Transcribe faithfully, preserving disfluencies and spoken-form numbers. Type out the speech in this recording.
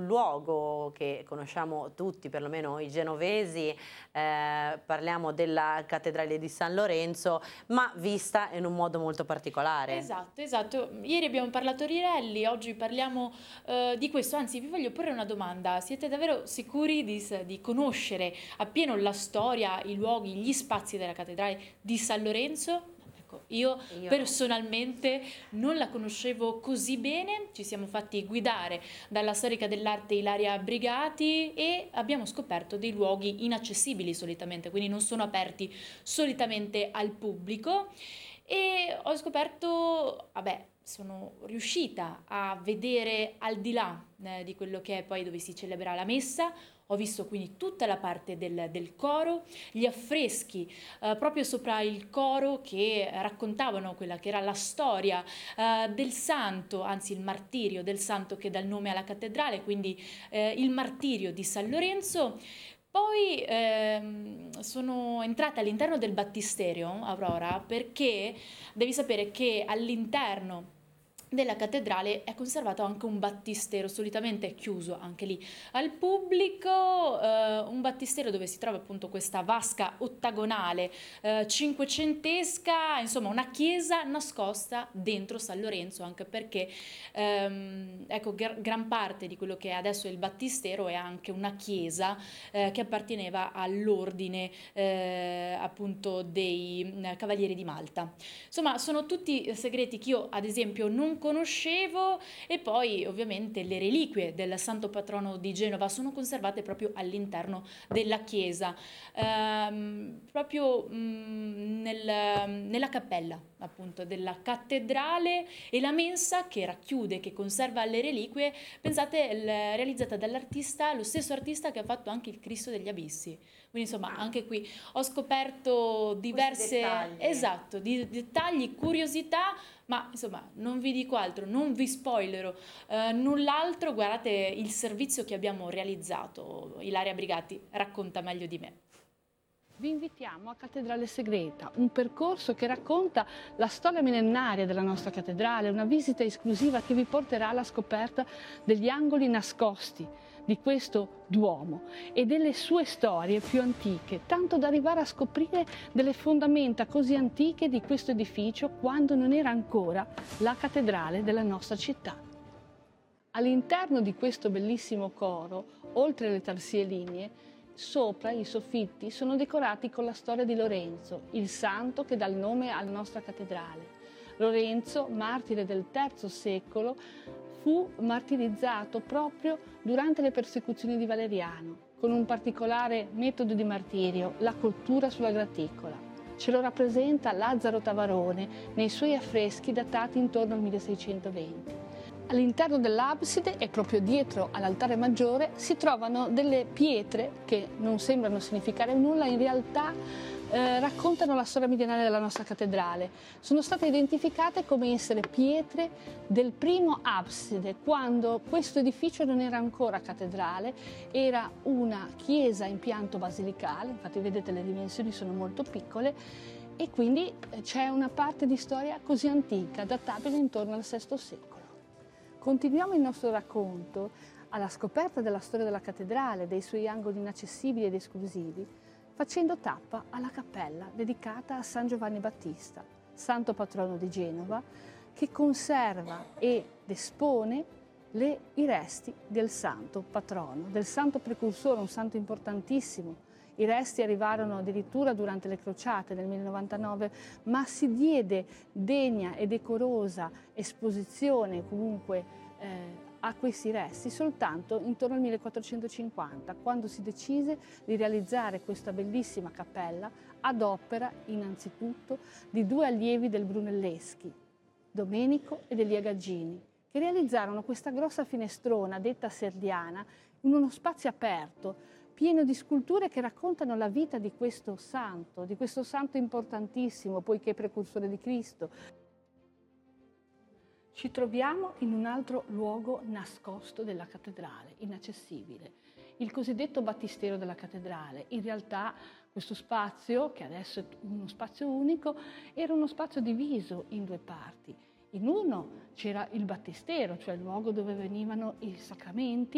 luogo che conosciamo tutti, perlomeno i genovesi, eh, parliamo della cattedrale di San Lorenzo, ma vista in un modo molto particolare. Esatto, esatto. Ieri abbiamo parlato di rally, oggi parliamo eh, di questo, anzi vi voglio porre una domanda: siete davvero sicuri di, di conoscere appieno la storia, i luoghi, gli spazi della cattedrale di San Lorenzo? Io, Io personalmente non la conoscevo così bene, ci siamo fatti guidare dalla storica dell'arte Ilaria Brigati e abbiamo scoperto dei luoghi inaccessibili solitamente, quindi non sono aperti solitamente al pubblico, e ho scoperto, vabbè, sono riuscita a vedere al di là eh, di quello che è poi dove si celebra la messa. Ho visto quindi tutta la parte del, del coro, gli affreschi eh, proprio sopra il coro che raccontavano quella che era la storia eh, del santo, anzi il martirio del santo che dà il nome alla cattedrale, quindi eh, il martirio di San Lorenzo. Poi ehm, sono entrata all'interno del battisterio, Aurora, perché devi sapere che all'interno della cattedrale è conservato anche un battistero, solitamente è chiuso anche lì al pubblico, eh, un battistero dove si trova appunto questa vasca ottagonale eh, cinquecentesca, insomma una chiesa nascosta dentro San Lorenzo, anche perché ehm, ecco, gr- gran parte di quello che adesso è il battistero è anche una chiesa eh, che apparteneva all'ordine eh, appunto dei eh, Cavalieri di Malta. Insomma, sono tutti segreti che io ad esempio non conoscevo, e poi ovviamente le reliquie del santo patrono di Genova sono conservate proprio all'interno della chiesa, ehm, proprio mh, nel, nella cappella appunto della cattedrale, e la mensa che racchiude, che conserva le reliquie, pensate, il, realizzata dall'artista, lo stesso artista che ha fatto anche il Cristo degli Abissi. Quindi insomma anche qui ho scoperto diverse dettagli. esatto, di dettagli, curiosità, ma insomma non vi dico altro, non vi spoilerò eh, null'altro. Guardate il servizio che abbiamo realizzato, Ilaria Brigati racconta meglio di me. Vi invitiamo a Cattedrale Segreta, un percorso che racconta la storia millenaria della nostra cattedrale, una visita esclusiva che vi porterà alla scoperta degli angoli nascosti di questo Duomo e delle sue storie più antiche, tanto da arrivare a scoprire delle fondamenta così antiche di questo edificio quando non era ancora la cattedrale della nostra città. All'interno di questo bellissimo coro, oltre le tarsie lignee, sopra i soffitti sono decorati con la storia di Lorenzo, il santo che dà il nome alla nostra cattedrale. Lorenzo, martire del terzo secolo, fu martirizzato proprio durante le persecuzioni di Valeriano, con un particolare metodo di martirio, la cottura sulla graticola. Ce lo rappresenta Lazzaro Tavarone nei suoi affreschi datati intorno al milleseicentoventi. All'interno dell'abside e proprio dietro all'altare maggiore si trovano delle pietre che non sembrano significare nulla, in realtà eh, raccontano la storia millenaria della nostra cattedrale. Sono state identificate come essere pietre del primo abside, quando questo edificio non era ancora cattedrale, era una chiesa in pianto basilicale, infatti vedete le dimensioni sono molto piccole, e quindi c'è una parte di storia così antica, databile intorno al sesto secolo. Continuiamo il nostro racconto alla scoperta della storia della cattedrale, dei suoi angoli inaccessibili ed esclusivi, facendo tappa alla cappella dedicata a San Giovanni Battista, santo patrono di Genova, che conserva ed espone le, i resti del santo patrono, del santo precursore, un santo importantissimo. I resti arrivarono addirittura durante le crociate nel millenovanta ma si diede degna e decorosa esposizione comunque eh, a questi resti soltanto intorno al millequattrocentocinquanta, quando si decise di realizzare questa bellissima cappella ad opera innanzitutto di due allievi del Brunelleschi, Domenico ed Elia Gaggini, che realizzarono questa grossa finestrona detta serdiana in uno spazio aperto pieno di sculture che raccontano la vita di questo santo, di questo santo importantissimo, poiché precursore di Cristo. Ci troviamo in un altro luogo nascosto della cattedrale, inaccessibile, il cosiddetto battistero della cattedrale. In realtà questo spazio, che adesso è uno spazio unico, era uno spazio diviso in due parti. In uno c'era il battistero, cioè il luogo dove venivano i sacramenti,